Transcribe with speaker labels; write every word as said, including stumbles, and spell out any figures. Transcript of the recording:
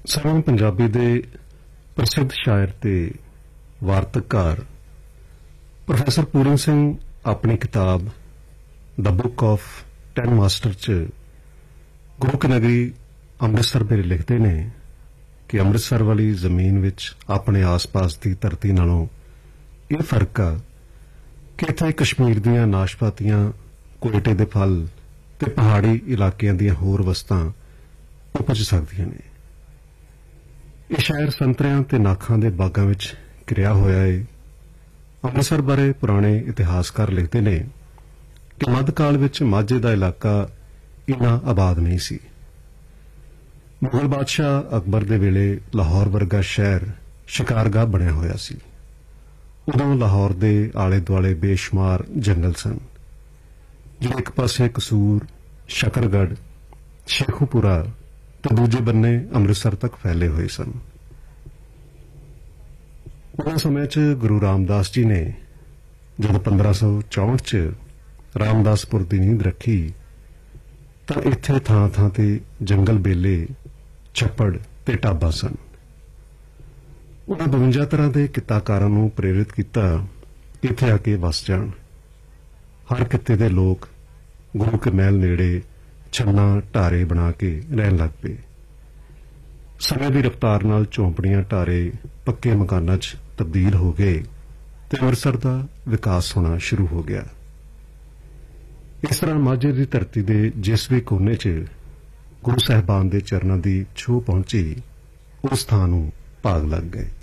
Speaker 1: ਸਰਵ ਪੰਜਾਬੀ ਦੇ ਪ੍ਰਸਿੱਧ ਸ਼ਾਇਰ ਤੇ ਵਾਰਤਕਕਾਰ ਪ੍ਰੋਫੈਸਰ ਪੂਰਨ ਸਿੰਘ ਆਪਣੀ ਕਿਤਾਬ ਦ ਬੁੱਕ ਆਫ ਟੈਨ ਮਾਸਟਰ ਚ ਗੁਰੂ ਕੀ ਨਗਰੀ ਅੰਮ੍ਰਿਤਸਰ ਬਾਰੇ ਲਿਖਦੇ ਨੇ ਕਿ ਅੰਮ੍ਰਿਤਸਰ ਵਾਲੀ ਜ਼ਮੀਨ ਵਿੱਚ ਆਪਣੇ ਆਸ-ਪਾਸ ਦੀ ਧਰਤੀ ਨਾਲੋਂ ਇਹ ਫਰਕ ਆ ਕਿ ਇੱਥੇ ਕਸ਼ਮੀਰ ਦੀਆਂ ਨਾਸ਼ਪਾਤੀਆਂ, ਕੋਇਟੇ ਦੇ ਫਲ ਤੇ ਪਹਾੜੀ ਇਲਾਕਿਆਂ ਦੀਆਂ ਹੋਰ ਵਸਤਾਂ ਉਪਜ ਸਕਦੀਆਂ ਨੇ। ਇਹ ਸ਼ਹਿਰ ਸੰਤਰਿਆਂ ਤੇ ਨਾਖਾਂ ਦੇ ਬਾਗਾਂ ਵਿੱਚ ਘਿਰਿਆ ਹੋਇਆ ਹੈ। ਅੰਮ੍ਰਿਤਸਰ ਬਾਰੇ ਪੁਰਾਣੇ ਇਤਿਹਾਸਕਾਰ ਲਿਖਦੇ ਨੇ ਕਿ ਮੱਧਕਾਲ ਵਿੱਚ ਮਾਝੇ ਦਾ ਇਲਾਕਾ ਇੰਨਾ ਆਬਾਦ ਨਹੀਂ ਸੀ। ਮੁਗਲ ਬਾਦਸ਼ਾਹ ਅਕਬਰ ਦੇ ਵੇਲੇ ਲਾਹੌਰ ਵਰਗਾ ਸ਼ਹਿਰ ਸ਼ਿਕਾਰਗਾਹ ਬਣਿਆ ਹੋਇਆ ਸੀ। ਉਦੋਂ ਲਾਹੌਰ ਦੇ ਆਲੇ-ਦੁਆਲੇ ਬੇਸ਼ੁਮਾਰ ਜੰਗਲ ਸਨ, ਜਿਹੜੇ ਇੱਕ ਪਾਸੇ ਕਸੂਰ, ਸ਼ਕਰਗੜ੍ਹ, ਸ਼ੇਖੂਪੁਰਾ ਤੇ ਦੂਜੇ ਬੰਨੇ ਅੰਮ੍ਰਿਤਸਰ ਤੱਕ ਫੈਲੇ ਹੋਏ ਸਨ। ਉਹਨਾਂ ਸਮੇਂ 'ਚ ਗੁਰੂ ਰਾਮਦਾਸ ਜੀ ਨੇ ਜਦੋਂ ਪੰਦਰਾਂ ਸੌ ਚੌਂਹਠ 'ਚ ਰਾਮਦਾਸਪੁਰ ਦੀ ਨੀਂਹ ਰੱਖੀ ਤਾਂ ਇੱਥੇ ਥਾਂ-ਥਾਂ ਤੇ ਜੰਗਲ ਬੇਲੇ, ਛੱਪੜ ਤੇ ਢਾਬਾ ਸਨ। ਉਹਨਾਂ ਬਵੰਜਾ ਤਰ੍ਹਾਂ ਦੇ ਕਿੱਤਾਕਾਰਾਂ ਨੂੰ ਪ੍ਰੇਰਿਤ ਕੀਤਾ ਇੱਥੇ ਆ ਕੇ ਵਸ ਜਾਣ। ਹਰ ਕਿੱਤੇ ਦੇ ਲੋਕ ਗੁਰੂ ਕੇ ਮਹਿਲ ਨੇੜੇ ਛੰਨਾ ਢਾਰੇ ਬਣਾ ਕੇ ਰਹਿਣ ਲੱਗ ਪਏ। ਸਮੇਂ ਦੀ ਰਫ਼ਤਾਰ ਨਾਲ ਝੌਂਪੜੀਆਂ ਢਾਰੇ ਪੱਕੇ ਮਕਾਨਾਂ 'ਚ ਤਬਦੀਲ ਹੋ ਗਏ ਤੇ ਅੰਮ੍ਰਿਤਸਰ ਦਾ ਵਿਕਾਸ ਹੋਣਾ ਸ਼ੁਰੂ ਹੋ ਗਿਆ। ਇਸ ਤਰ੍ਹਾਂ ਮਾਝੇ ਦੀ ਧਰਤੀ ਦੇ ਜਿਸ ਵੀ ਕੋਨੇ 'ਚ ਗੁਰੂ ਸਾਹਿਬਾਨ ਦੇ ਚਰਨਾਂ ਦੀ ਛੂਹ ਪਹੁੰਚੀ, ਉਸ ਥਾਂ ਨੂੰ ਭਾਗ ਲੱਗ ਗਏ।